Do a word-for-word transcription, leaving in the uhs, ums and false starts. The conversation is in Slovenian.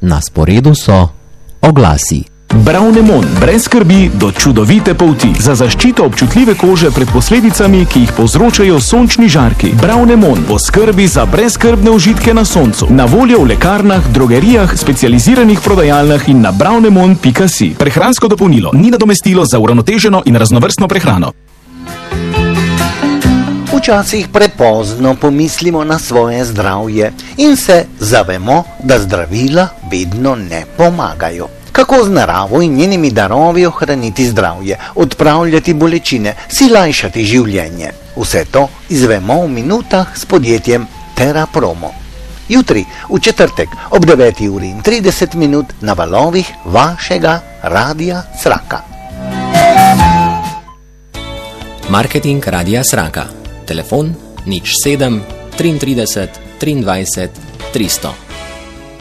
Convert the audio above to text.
Na sporedu so oglasi. Bravnemon, brez skrbi do čudovite polti. Za zaščito občutljive kože pred posledicami, ki jih povzročajo sončni žarki. Bravnemon poskrbi za brezskrbne užitke na soncu. Na voljo v lekarnah, drogerijah, specializiranih prodajalnah in na bravnemon pika si. Prehransko dopolnilo ni nadomestilo za uravnoteženo in raznovrstno prehrano. Včasih prepozno pomislimo na svoje zdravje in se zavemo, da zdravila vedno ne pomagajo. Kako z naravo in njenimi darovi ohraniti zdravje, odpravljati bolečine, si lajšati življenje. Vse to izvemo v minutah s podjetjem TerraPromo. Jutri, v četrtek, ob deveti uri in trideset minut na valovih vašega Radia Sraka. Marketing Radia Sraka. Telefon nič sedem triintrideset triindvajset tristo.